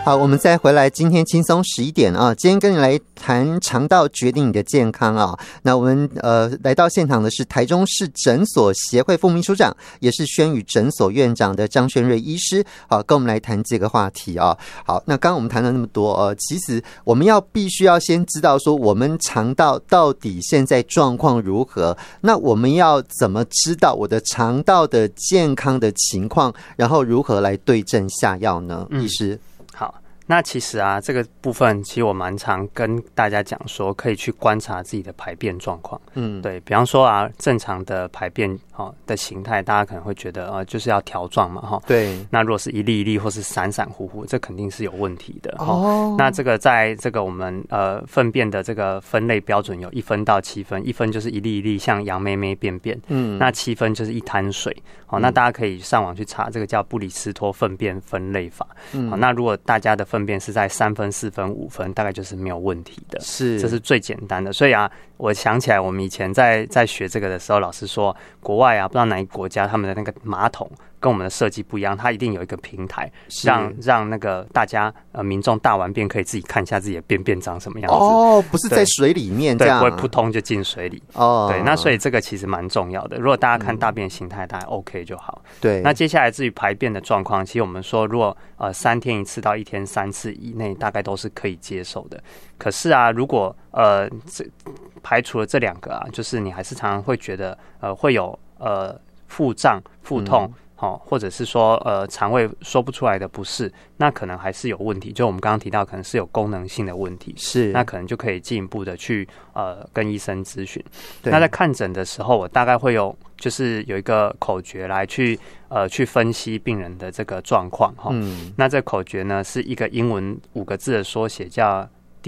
好，我们再回来，今天轻松11点啊，今天跟你来谈肠道决定你的健康啊。那我们来到现场的是台中市诊所协会副秘书长，也是轩宇诊所院长的张轩瑞医师，好，跟我们来谈这个话题啊。好，那刚刚我们谈了那么多，其实我们必须要先知道说我们肠道到底现在状况如何，那我们要怎么知道我的肠道的健康的情况，然后如何来对症下药呢？医师。 好，那其实啊，这个部分其实我蛮常跟大家讲说，可以去观察自己的排便状况。对，比方说啊，正常的排便的形态，大家可能会觉得就是要条状嘛，对。那如果是一粒一粒或是散散糊糊，这肯定是有问题的。那这个在这个我们粪便的这个分类标准有1分到7分，1分就是一粒一粒像羊妹妹便便，那7分就是一滩水。那大家可以上网去查，这个叫布里斯托粪便分类法。那如果大家的粪便是在3分、4分、5分，大概就是没有问题的，这是最简单的。所以啊，我想起来我们以前在学这个的时候，老师说国外啊，不知道哪一个国家他们的那个马桶跟我们的设计不一样，它一定有一个平台，让那个大家民众大完便可以自己看一下自己的便便长什么样子。 不是在水里面这样， 对，不会扑通就进水里。对，那所以这个其实蛮重要的。如果大家看大便形态，大概 OK 就好。对，那接下来至于排便的状况，其实我们说，如果3天1次到1天3次以内，大概都是可以接受的。可是啊，如果排除了这2个啊，就是你还是常常会觉得会有腹胀、腹痛。或者是说肠胃说不出来的不适，那可能还是有问题。就我们刚刚提到，可能是有功能性的问题，那可能就可以进一步的去跟医生咨询。那在看诊的时候，我大概会就是有一个口诀来去分析病人的这个状况那这口诀呢是一个英文5个字的缩写，叫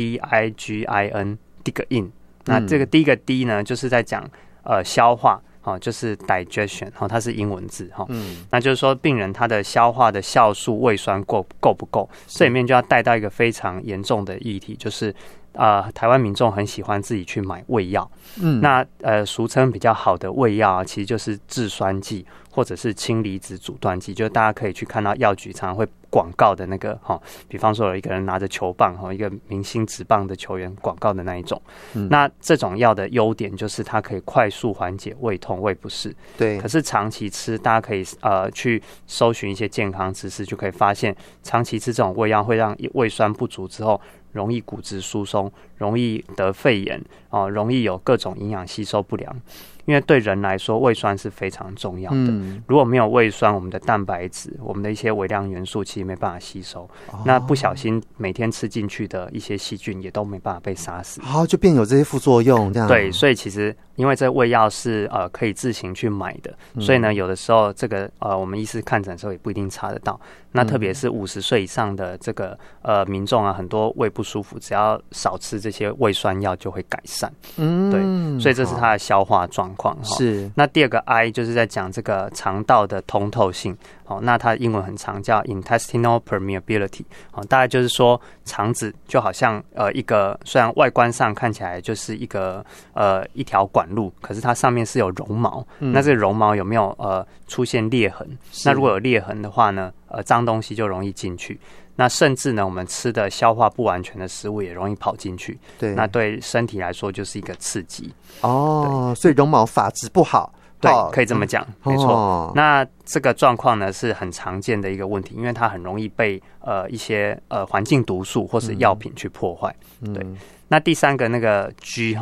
DIGIN dig in。那这个第一个 D 呢，就是在讲消化。就是 digestion， 它是英文字那就是说病人他的消化的酵素、胃酸够不够？这里面就要带到一个非常严重的议题，就是台湾民众很喜欢自己去买胃药，那俗称比较好的胃药其实就是制酸剂或者是氢离子阻断剂，就是大家可以去看到药局常常会广告的那个比方说有一个人拿着球棒一个明星职棒的球员广告的那一种，那这种药的优点就是它可以快速缓解胃痛、胃不适。对，可是长期吃，大家可以去搜寻一些健康知识，就可以发现长期吃这种胃药会让胃酸不足之后，容易骨质疏松，容易得肺炎容易有各种营养吸收不良。因为对人来说，胃酸是非常重要的。如果没有胃酸，我们的蛋白质、我们的一些微量元素其实没办法吸收。那不小心每天吃进去的一些细菌也都没办法被杀死。就变有这些副作用，这样。对，所以其实因为这胃药是可以自行去买的，所以呢，有的时候这个我们医师看诊的时候也不一定查得到。那特别是50岁以上的这个民众啊，很多胃不舒服，只要少吃这些胃酸药就会改善。对，所以这是它的消化状况。是。那第2个 I 就是在讲这个肠道的通透性。那它英文很长，叫 intestinal permeability。大概就是说肠子就好像一个虽然外观上看起来就是一个一条管路，可是它上面是有绒毛。那这个绒毛有没有出现裂痕？那如果有裂痕的话呢，脏东西就容易进去。那甚至呢，我们吃的消化不完全的食物也容易跑进去。对，那对身体来说就是一个刺激。所以绒毛发质不好。对，可以这么讲，没错。那这个状况呢是很常见的一个问题，因为它很容易被一些环境毒素或是药品去破坏。对。那第3个那个 G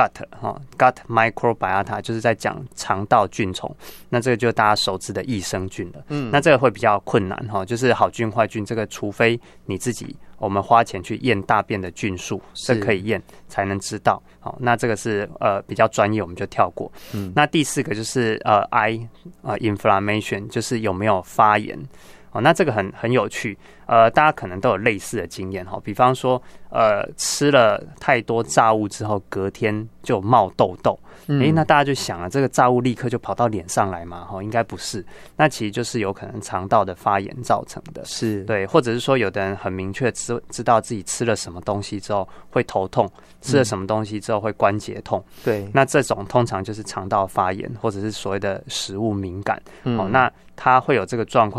gut microbiota 就是在讲肠道菌丛，那这个就是大家熟知的益生菌了。那这个会比较困难就是好菌坏菌，这个除非你自己我们花钱去验大便的菌数，这可以验才能知道。那这个是比较专业，我们就跳过。那第4个就是inflammation 就是有没有发炎。那这个很有趣，大家可能都有类似的经验比方说吃了太多炸物之后，隔天就冒痘痘。那大家就想了，这个炸物立刻就跑到脸上来嘛？应该不是，那其实就是有可能肠道的发炎造成的。是，对，或者是说有的人很明确知道自己吃了什么东西之后会头痛，吃了什么东西之后会关节痛。对，那这种通常就是肠道发炎，或者是所谓的食物敏感。那他会有这个状况。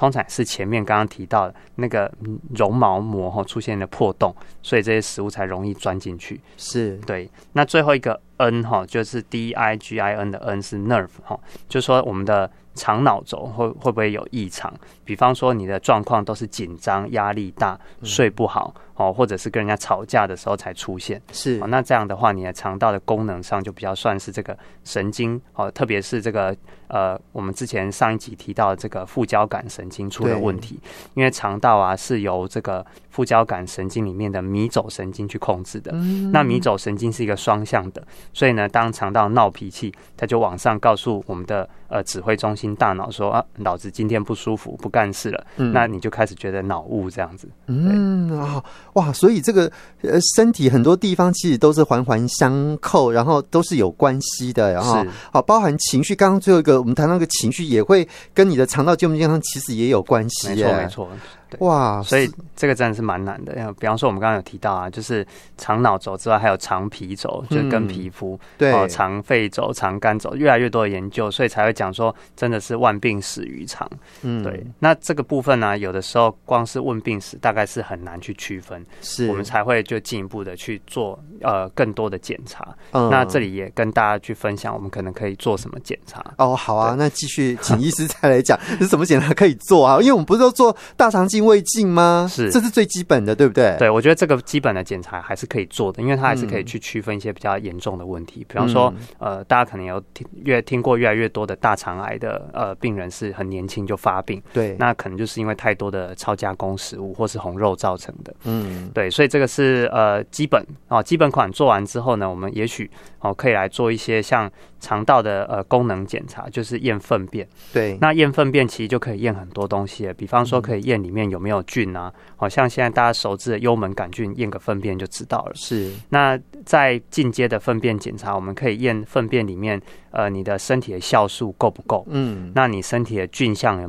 通常是前面刚刚提到的那个绒毛膜出现了破洞，所以这些食物才容易钻进去。 是对。那最后一个 N 就是 DIGIN 的 N 是 nerve 就是说我们的肠脑轴会不会有异常？比方说你的状况都是紧张、压力大、睡不好或者是跟人家吵架的时候才出现。 是那这样的话，你的肠道的功能上就比较算是这个神经特别是这个我们之前上一集提到的这个副交感神经出了问题，因为肠道啊是由这个副交感神经里面的迷走神经去控制的。那迷走神经是一个双向的，所以呢，当肠道闹脾气，它就往上告诉我们的指挥中心大脑说啊，老子今天不舒服，不干事了。那你就开始觉得脑雾这样子。 哇，所以这个身体很多地方其实都是环环相扣，然后都是有关系的，然后包含情绪。刚刚最后一个我们谈到一个情绪，也会跟你的肠道健不健康其实也有关系。 没错。哇，所以这个真的是蛮难的。比方说我们刚刚有提到啊，就是肠脑轴之外还有肠脾轴，就是跟皮肤，对，肠肺轴、肠肝轴，越来越多的研究，所以才会讲说真的是万病始于肠。对。那这个部分呢，有的时候光是问病史大概是很难去区分，是我们才会就进一步的去做更多的检查。那这里也跟大家去分享，我们可能可以做什么检查。 好啊，那继续请医师再来讲是什么检查可以做啊？因为我们不是都做大肠镜、胃镜吗？ 是， 这是最基本的，对不对？ 对，我觉得这个基本的检查还是可以做的，因为它还是可以去区分一些比较严重的问题。比方说，大家可能有听过越来越多的大肠癌的病人是很年轻就发病，对，那可能就是因为太多的超加工食物或是红肉造成的。对，所以这个是基本款做完之后呢，我们也许可以来做一些像肠道的功能检查，就是验粪便。对，那验粪便其实就可以验很多东西了，比方说可以验里面有没有菌啊，像现在大家熟知的幽门杆菌，验个粪便就知道了。是，那在进阶的粪便检查，我们可以验粪便里面你的身体的酵素够不够？那你身体的菌相